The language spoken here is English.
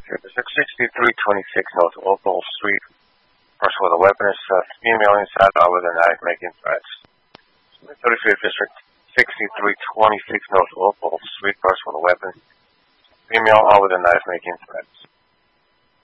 6326 North Opal Street. Person with a weapon is female inside out with a knife making threats. 35th District, 6326 North Opal Street. Person with a weapon, female out with a knife making threats.